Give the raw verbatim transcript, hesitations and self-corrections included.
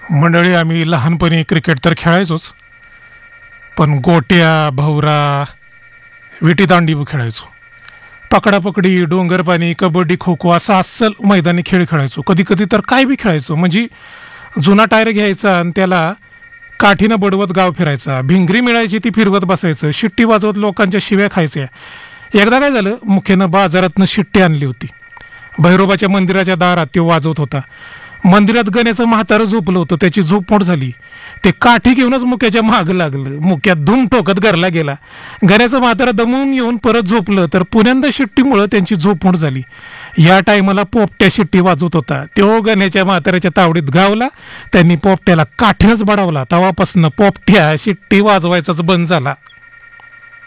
मंडळी, आम्ही लहानपणी क्रिकेट तर खेळायचोच, पण गोट्या, भवरा, विटीदांडू खेळायचो. पकडापकडी, डोंगरपाणी, कबड्डी, खो खो असा अस्सल मैदानी खेळ खेळायचो. कधी कधी तर काय बी खेळायचो. म्हणजे जुना टायर घ्यायचा आणि त्याला काठीनं बडवत गाव फिरायचा. भिंगरी मिळायची ती फिरवत बसायचं. शिट्टी वाजवत लोकांच्या शिव्या खायच्या. एकदा काय झालं, मुख्यानं बाजारातनं शिट्टी आणली होती. भैरोबाच्या मंदिराच्या दारात तो वाजवत होता. मंदिरात गण्याचं म्हातारं झोपलं होतं. त्याची झोप मोड झाली. ते काठी घेऊनच मुक्याच्या मागं लागलं. मुक्यात धूम ठोकत घरला गेला. गण्याचं म्हातारं दमून येऊन परत झोपलं तर पुण्यांदा शिट्टीमुळं त्यांची झोप मोड झाली. या टायमाला पोपट्या शिट्टी वाजवत होता. तो गण्याच्या म्हाताऱ्याच्या तावडीत गावला. त्यांनी पोपट्याला काठीनच बडावला. तेव्हापासून पोपट्या शिट्टी वाजवायचाच बंद झाला.